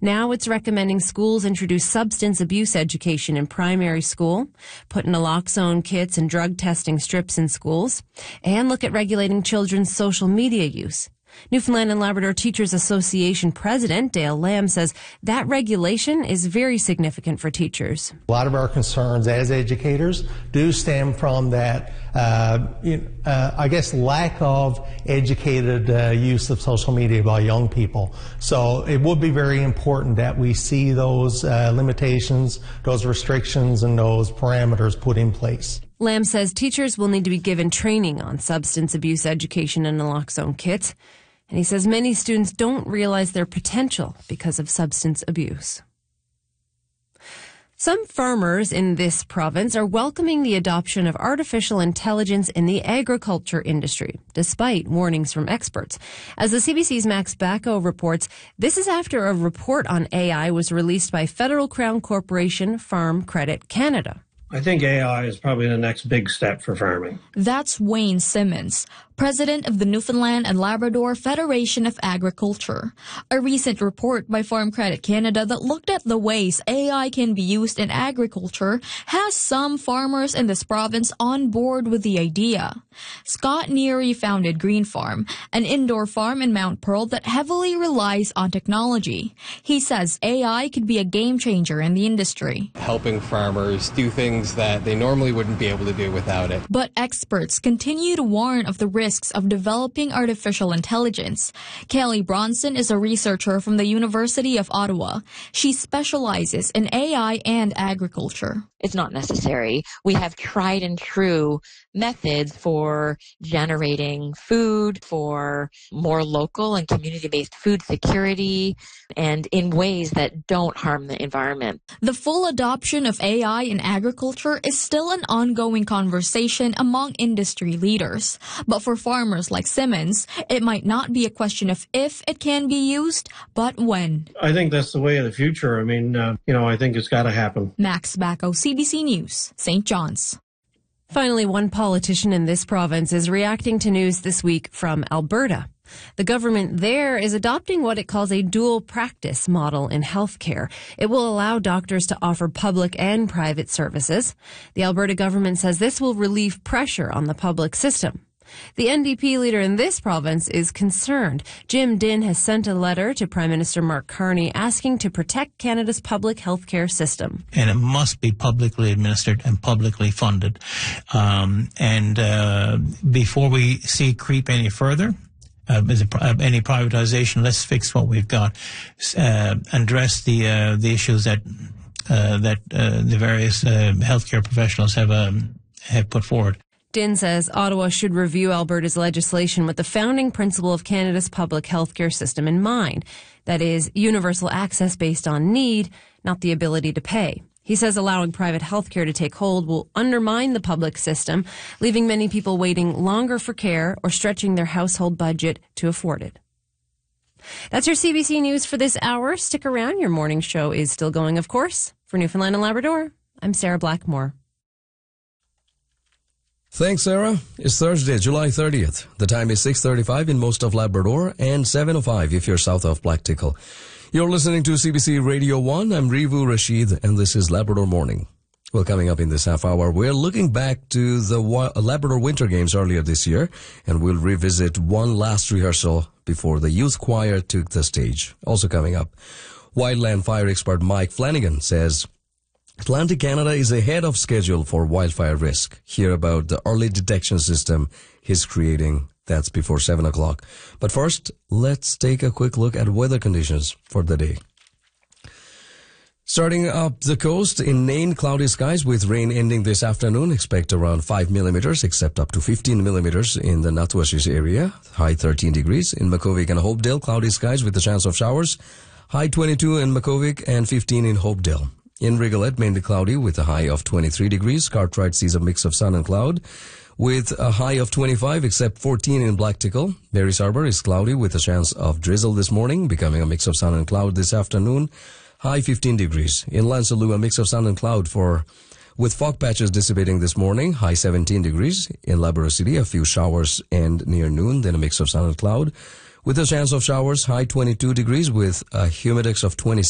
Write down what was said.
Now it's recommending schools introduce substance abuse education in primary school, put naloxone kits and drug testing strips in schools, and look at regulating children's social media use. Newfoundland and Labrador Teachers Association President Dale Lamb says that regulation is very significant for teachers. A lot of our concerns as educators do stem from that, lack of educated use of social media by young people. So it would be very important that we see those limitations, those restrictions, and those parameters put in place. Lamb says teachers will need to be given training on substance abuse education and naloxone kits. And he says many students don't realize their potential because of substance abuse. Some farmers in this province are welcoming the adoption of artificial intelligence in the agriculture industry, despite warnings from experts. As the CBC's Max Bacco reports, this is after a report on AI was released by Federal Crown Corporation Farm Credit Canada. I think AI is probably the next big step for farming. That's Wayne Simmons, president of the Newfoundland and Labrador Federation of Agriculture. A recent report by Farm Credit Canada that looked at the ways AI can be used in agriculture has some farmers in this province on board with the idea. Scott Neary founded Green Farm, an indoor farm in Mount Pearl that heavily relies on technology. He says AI could be a game changer in the industry. Helping farmers do things that they normally wouldn't be able to do without it. But experts continue to warn of the risks of developing artificial intelligence. Kelly Bronson is a researcher from the University of Ottawa. She specializes in AI and agriculture. It's not necessary. We have tried and true methods for generating food, for more local and community-based food security, and in ways that don't harm the environment. The full adoption of AI in agriculture is still an ongoing conversation among industry leaders. But for farmers like Simmons, it might not be a question of if it can be used, but when. I think that's the way of the future. I mean, I think it's got to happen. Max Bacco, CBC News, St. John's. Finally, one politician in this province is reacting to news this week from Alberta. The government there is adopting what it calls a dual practice model in healthcare. It will allow doctors to offer public and private services. The Alberta government says this will relieve pressure on the public system. The NDP leader in this province is concerned. Jim Dinn has sent a letter to Prime Minister Mark Carney asking to protect Canada's public health care system. And it must be publicly administered and publicly funded. Before we see creep any further, any privatization, let's fix what we've got. Address the issues that the various healthcare professionals have put forward. Dinn says Ottawa should review Alberta's legislation with the founding principle of Canada's public healthcare system in mind. That is, universal access based on need, not the ability to pay. He says allowing private healthcare to take hold will undermine the public system, leaving many people waiting longer for care or stretching their household budget to afford it. That's your CBC News for this hour. Stick around. Your morning show is still going, of course. For Newfoundland and Labrador, I'm Sarah Blackmore. Thanks, Sarah. It's Thursday, July 30th. The time is 6:35 in most of Labrador and 7:05 if you're south of Blacktickle. You're listening to CBC Radio 1. I'm Rivu Rashid, and this is Labrador Morning. Well, coming up in this half hour, we're looking back to the Labrador Winter Games earlier this year, and we'll revisit one last rehearsal before the youth choir took the stage. Also coming up, wildland fire expert Mike Flanagan says Atlantic Canada is ahead of schedule for wildfire risk. Hear about the early detection system he's creating. That's before 7 o'clock. But first, let's take a quick look at weather conditions for the day. Starting up the coast, in Nain, cloudy skies with rain ending this afternoon. Expect around 5 millimeters, except up to 15 millimeters in the Natwashish area. High 13 degrees. In Makuvik and Hopedale, cloudy skies with a chance of showers. High 22 in Makuvik and 15 in Hopedale. In Rigolet, mainly cloudy with a high of 23 degrees. Cartwright sees a mix of sun and cloud with a high of 25, except 14 in Blacktickle. Barry's Harbour is cloudy with a chance of drizzle this morning, becoming a mix of sun and cloud this afternoon. High 15 degrees. In Lansaloo, a mix of sun and cloud with fog patches dissipating this morning. High 17 degrees. In Labrador City, a few showers and near noon, then a mix of sun and cloud with a chance of showers. High 22 degrees with a humidex of 26.